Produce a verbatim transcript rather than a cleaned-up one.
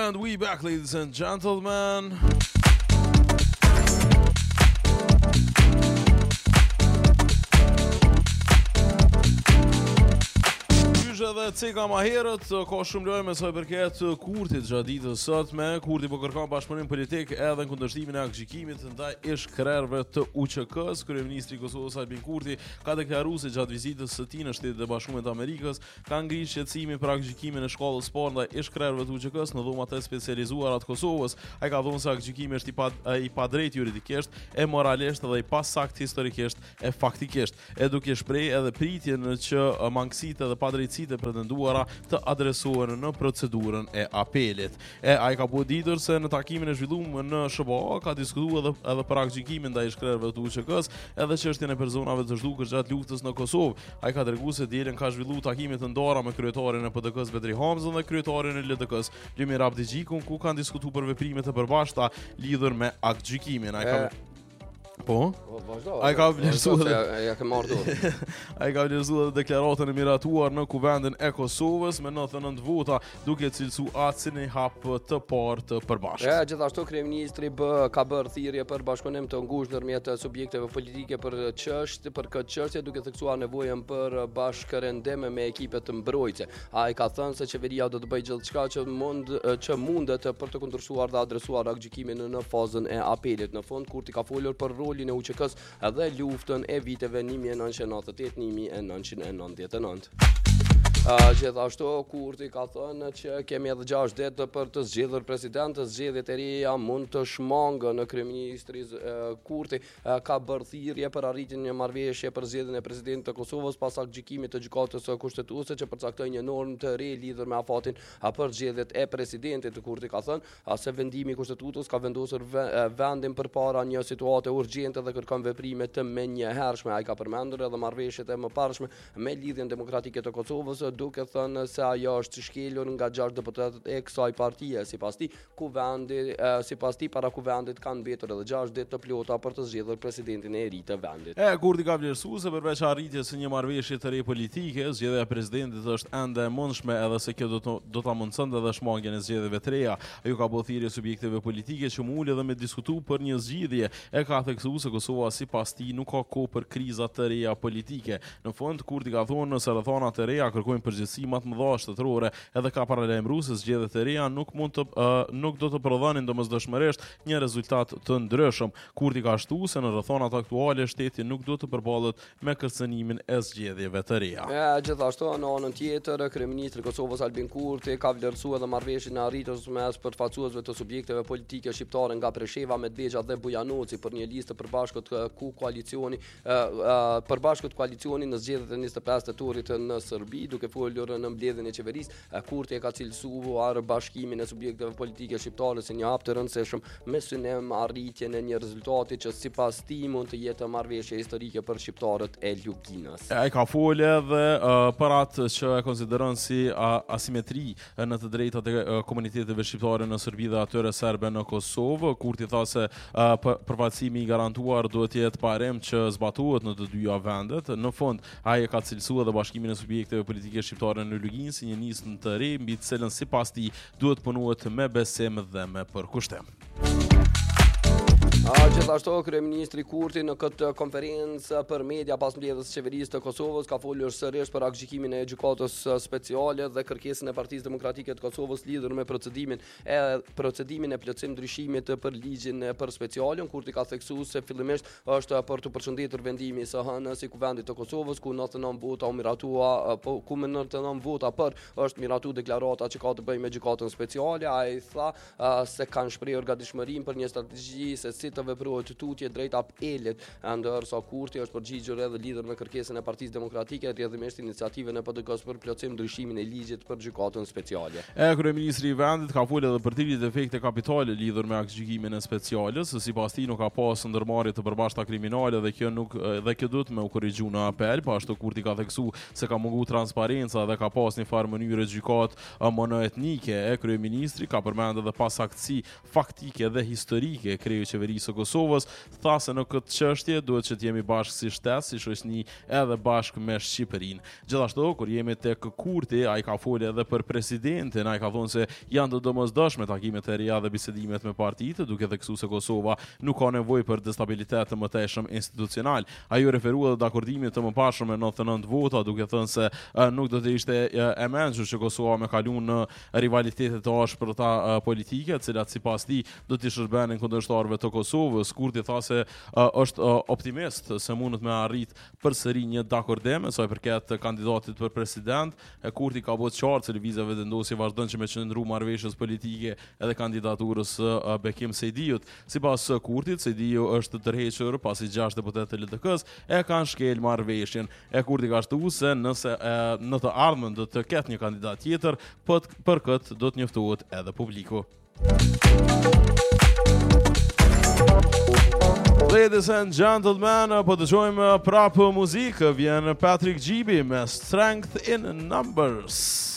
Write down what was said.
And we back, ladies and gentlemen. Dhe cika ma herët, ka shumë lojme sa i përket Kurtit gjatë ditës sotme. Kurti po kërkon bashkëpunim politik edhe në kundërshtimin e aktgjykimit ndaj ish-krerëve të U Q K-s. Kryeministri i Kosovës Albin Kurti ka deklaruar se gjatë vizitës së tij në Shtetet e Bashkuara të Amerikës ka ngritur shqetësimin për aktgjykimin e shkollës së parë ndaj ish-krerëve të U Q K-s në dhomat e specializuara të Kosovës. Ai ka thënë se aktgjykimi është i pa i padrejtë juridikisht, e moralisht dhe i pasakt historikisht e faktikisht, e duke shprehë edhe pritjen që mangësitë dhe padrejtësitë e pretenduara të adresohen në procedurën e apelit. E ai ka ditur se në takimin e zhvilluar në S B A ka diskutuar edhe, edhe për aktgjykimin ndaj ish-krerëve të U Q K-s edhe çështjen e personave të zhdukur gjatë luftës në Kosovë. Ai ka treguar se dielën ka zhvilluar takime të ndara me kryetarin e P D K-s Betri Hamzën dhe kryetarin e L D K-s Lumir Abdixhikun, ku kanë diskutuar për veprimet e përbashkëta lidhur me aktgjykimin. Ai ka Po? Ai ka vlerësuar ja ke marrë dorë. Ai ka vlerësuar deklaratën e miratuar në Kuvendin e Kosovës me nëntëdhjetë e nëntë vota, duke cilësuar atë si një hap të parë të përbashkët. Ja, gjithashtu kryeministri B ka bërë thirrje për bashkëpunim të ngushtë ndërmjet subjekteve politike për çështje për këtë çështje, duke theksuar nevojën për bashkërendem me ekipe të mbrojtëse. Ai ka thënë se qeveria do të bëjë gjithçka që mund që mundet për të kundërshtuar dhe adresuar aktgjykimin në fazën e apelit. Në fund Kurti ka folur për rolin e U Q K-s edhe luftën e viteve një mijë e nëntëqind e nëntëdhjetë e tetë një mijë e nëntëqind e nëntëdhjetë e nëntë. Uh, gjithashtu Kurti ka thënë që kemi edhe gjashtë ditë për të zgjedhur president. Zgjedhjet e reja mund të shmangën. Kryeministri uh, Kurti uh, ka bërë thirrje për arritjen e një marrëveshje për zgjedhjen e presidentit të Kosovës pas aktgjykimit të gjykatës kushtetuese që përcaktoi një normë të re lidhur me afatin uh, për zgjedhjet e presidentit. Kurti ka thënë uh, se vendimi i kushtetutës ka vendosur vendin përpara një situate urgjente dhe kërkon veprime të menjëhershme. Ai ka përmendur edhe marrëveshjet e mëparshme me lidhjen demokratike të Kosovës, duke thënë se ajo është shkelur nga gjashtë deputetët e kësaj partie. Sipas tij, kuvendi, eh, sipas tij para kuvendit kanë mbetur edhe gjashtë ditë të plota për të zgjedhur presidentin e ri të vendit. E Kurti ka vlerësuar se përveç arritjes së një marrëveshje të re politike, zgjedhja e presidentit është ende e mundshme, edhe se kjo do të do ta mundsonte edhe shmangjen e zgjedhjeve të reja. Ajo ka bërë thirrje subjekteve politike që mulë edhe me diskutu për një zgjidhje. E ka theksuar se Kosova sipas tij nuk ka kohë për kriza të reja politike. Në fund Kurti ka thonë se rrethonat e reja kërkojnë përgjegjësi më të mëdha shtetërore, edhe ka paralajmëruar se zgjedhjet e reja nuk mund të uh, nuk do të prodhonin domosdoshmërisht një rezultat të ndryshëm. Kurti ka shtuar se në rrethonat aktuale shteti nuk do të përballet me kërcënimin e zgjedhjeve të reja. Ja, gjithashtu në anën tjetër, kryeministri i Kosovës Albin Kurti ka vlerësuar edhe marrëveshjen e arritur mes përfaqësuesve të subjekteve politike shqiptare nga Presheva, Medveçja dhe Bujanoci për një listë përbashkët ku koalicioni uh, uh, përbashkët koalicioni në zgjedhjet e njëzet e pesë tetorit në Serbi, duke folur në mbledhjen e qeverisë. Kurti e ka cilësuar bashkimin e subjekteve politike shqiptare si një hap të rëndësishëm me synim arritjen e një rezultati që sipas tij mund të jetë marrëveshje historike për shqiptarët e Luginës. Ai ka folur edhe uh, për atë që e konsideron si uh, asimetri në të drejtat e uh, komuniteteve shqiptare në Serbi dhe atyre serbe në Kosovë. Kurti tha se uh, përfaqësimi i garantuar duhet të jetë parim që zbatohet në të dyja vendet. Në fund ai ka cilësuar edhe bashkimin e subjekteve politike shqiptare në Luginë si një nismë të re mbi të cilën sipas tij duhet punohet me besim dhe me përkushtim. A, gjithashtu kryeministri Kurti në këtë konferencë për media pas mbledhjes së qeverisë të Kosovës ka folur sërish për aktgjykimin e gjykatës speciale dhe kërkesën e Partisë Demokratike të Kosovës lidhur me procedimin e procedimin e plotësim ndryshimit për ligjin për specialin. Kurti ka theksuar se fillimisht është për të përshëndetur vendimi i S H N-s i Kuvendit të Kosovës, ku nëntëdhjetë e nëntë vota u miratua, po ku me nëntëdhjetë e nëntë vota për është miratuar deklarata që ka të bëjë me gjykatën speciale. Ai tha uh, se kanë shprehur gatishmërinë për një strategji se si të veprohet tutje drejt apelit, ndërsa Kurti është përgjigjur edhe lidhur me kërkesën e Partisë Demokratike rrjedhimisht iniciativën e P D K-s për plotësim ndryshimin e ligjit për gjykatën speciale. E kryeministri i vendit ka folur edhe për të efekte kapitale lidhur me aktgjykimin e speciales, sipas tij nuk ka pasur ndërmarrje të përbashkëta kriminale dhe kjo nuk dhe kjo duhet me u korrigju në apel. Po ashtu Kurti ka theksuar se ka munguar transparenca dhe ka pasur një farë mënyrë gjykat monoetnike. E kryeministri ka përmendur edhe pasaktësi faktike dhe historike kreu qeverisë së Kosovës, tha se në këtë çështje duhet që të jemi bashkë si shtet, si shoqëni edhe bashkë me Shqipërinë. Gjithashtu kur jemi tek Kurti, ai ka folur edhe për presidentin, ai ka thënë se janë të domosdoshme takimet e reja dhe bisedimet me partitë, duke theksuar se Kosova nuk ka nevojë për destabilitet të mëtejshëm institucional. Ai u referua dhe akordimin të mëparshëm me nëntëdhjetë e nëntë vota, duke thënë se uh, nuk do të ishte uh, e mençur që Kosova me kalu në rivalitetet të ashpërta uh, politike, të cilat sipas tij do të shërbenin kundërshtarëve të Kosovës. Kurti tha se uh, është uh, optimist se mundet me arrit përsëri një dakordem sa i përket kandidatit për president. E Kurti ka bërë qartë se lëvizjeve vendosje vazhdon që me qëndru marrëveshjes politike edhe kandidaturës së uh, Bekim Sejdiut. Sipas uh, Kurtit, Sejdiu është tërhequr pasi gjashtë deputetë të L D K-s e kanë shkel marrëveshjen. E Kurti ka shtuar se nëse e, në të ardhmen do të ketë një kandidat tjetër, për, për këtë do të njoftohet edhe publiku. Ladies and gentlemen, po dëgjojmë prapë muzikë, vjen Patrick Gjibi me Strength in Numbers.